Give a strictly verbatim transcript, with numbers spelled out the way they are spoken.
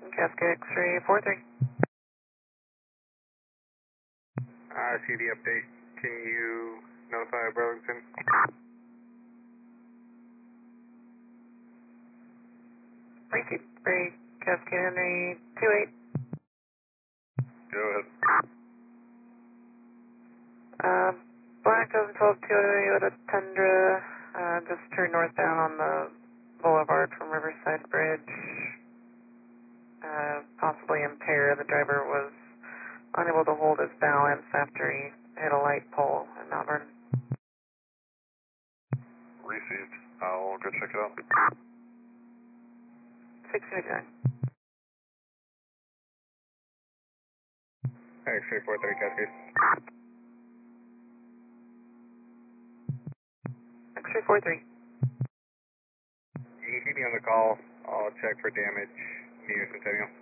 Cascade X-ray four three. Uh, C D update. Can you notify Burlington? Thank you. Three, Cascade Henry two eight. Go ahead. Uh, Black one oh one two Toyota Tundra, uh, just turned northbound on the boulevard from Riverside Bridge. Uh, possibly impaired. The driver was unable to hold his balance after he hit a light pole in Mount Vernon. Received. I'll go check it out. six fifty-nine. X-ray four three, Cascade. X-ray four three. You can keep me on the call. I'll check for damage near Centennial.